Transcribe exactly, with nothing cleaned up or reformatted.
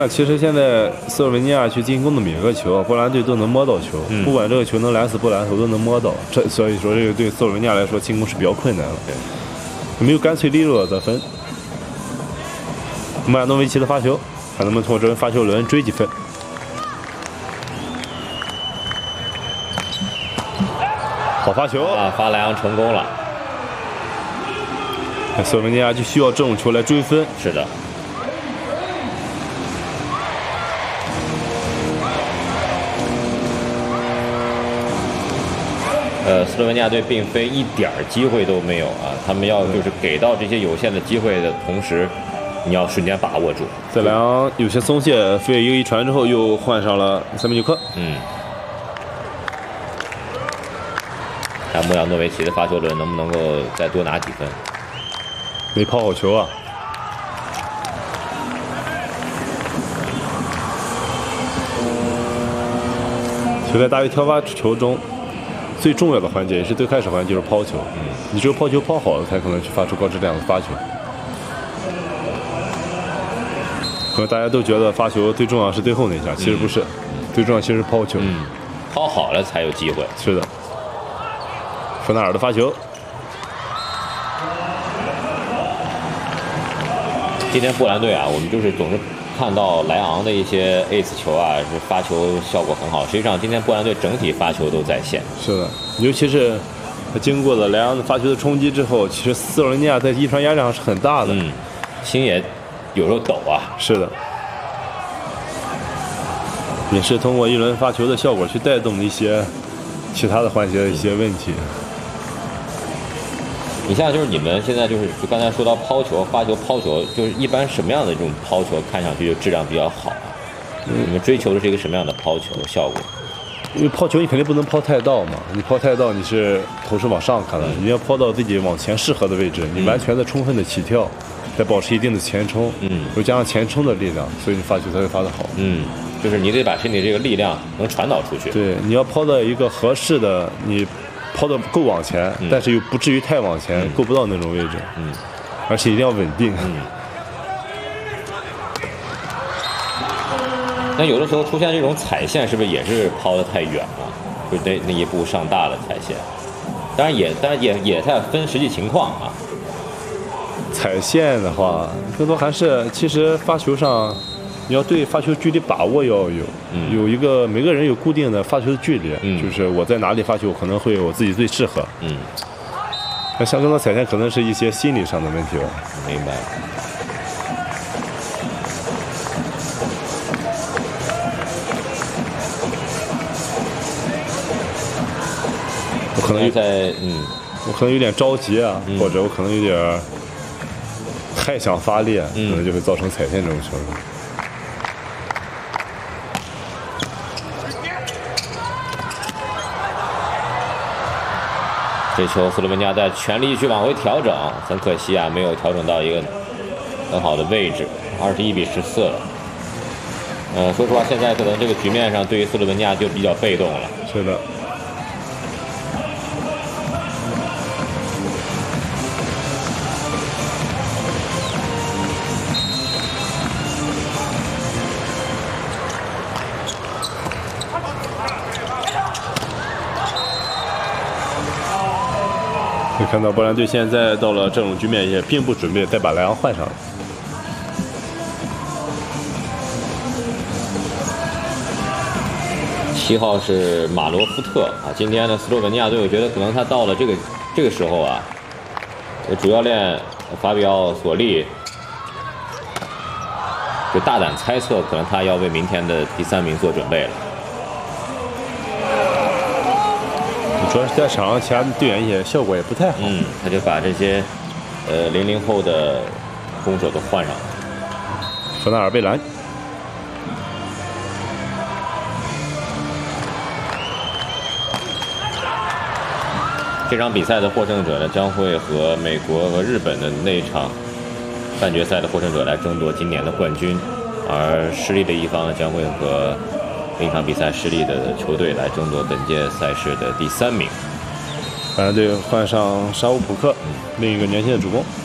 那其实现在斯洛文尼亚去进攻的每个球，波兰队都能摸到球， 嗯、 不管这个球能拦死不拦死，都能摸到。这所以说，这个对斯洛文尼亚来说进攻是比较困难的，没有干脆利落的得分。穆亚诺维奇的发球，看能不能通过这轮发球轮追几分。好发球啊，发莱昂成功了。 斯洛文尼亚就需要这种球来追分。 是的。呃，斯洛文尼亚队并非一点儿机会都没有啊，他们要就是给到这些有限的机会的同时，你要瞬间把握住。 在莱昂有些松懈，费一个一传之后，又换上了塞米纽科。 嗯。看穆亚诺维奇的发球轮能不能够再多拿几分？ 没抛好球啊！就在大约挑发球中。最重要的环节也是最开始环节就是抛球，嗯，你只有抛球抛好了，才可能去发出高质量的发球。可能大家都觉得发球最重要是最后那一下，其实不是，嗯、最重要其实是抛球， 嗯，抛好了才有机会。 是的。弗纳尔的发球， 今天波兰队啊，我们就是总是看到莱昂的一些 ace 球啊，是发球效果很好。实际上，今天波兰队整体发球都在线。 是的，尤其是经过了莱昂的发球的冲击之后，其实斯洛文尼亚在一传压力上是很大的， 嗯，心也有时候抖啊。 是的，也是通过一轮发球的效果去带动一些其他的环节的一些问题。 你像就是你们现在就是就刚才说到抛球、发球、抛球，就是一般什么样的这种抛球看上去就质量比较好啊？嗯、你们追求的是一个什么样的抛球效果？ 因为抛球你肯定不能抛太到嘛，你抛太到你是头是往上看的，嗯、你要抛到自己往前适合的位置，你完全的充分的起跳，再保持一定的前冲， 嗯， 又加上前冲的力量，所以你发球才会发得好。 嗯，就是你得把身体这个力量能传导出去。 对，你要抛到一个合适的你。抛的够往前， 嗯、 但是又不至于太往前，嗯、够不到那种位置。 嗯， 而且一定要稳定。 嗯。那有的时候出现这种踩线，是不是也是抛的太远了？就那那一步上大了踩线。当然也，当然也也在分实际情况啊。 踩线的话，更多还是其实发球上。你要对发球距离把握要有， 嗯、 有一个每个人有固定的发球的距离， 嗯、 就是我在哪里发球可能会我自己最适合。 嗯， 那像更多踩线可能是一些心理上的问题了。 明白。 我可能在嗯， 我可能有点着急啊， 嗯、 或者我可能有点太想发力， 嗯、 可能就会造成踩线这种球。 这球斯洛文尼亚在全力去往回调整，很可惜啊，没有调整到一个很好的位置，二十一比十四了。呃，说实话，现在可能这个局面上对于斯洛文尼亚就比较被动了。 是的。可以看到波兰队现在到了这种局面，也并不准备再把莱昂换上了。 七号是马罗夫特啊，今天的斯洛文尼亚队，我觉得可能他到了这个这个时候啊，主教练法比奥索利就大胆猜测，可能他要为明天的第三名做准备了。 主要是在场上其他队员也效果也不太好， 嗯，他就把这些呃零零后的攻手都换上了。 弗纳尔贝兰， 这场比赛的获胜者呢，将会和美国和日本的那场半决赛的获胜者来争夺今年的冠军，而失利的一方呢，将会和另一场比赛失利的球队来争夺本届赛事的第三名。 反正队换上沙乌普克，另一个年轻的主攻。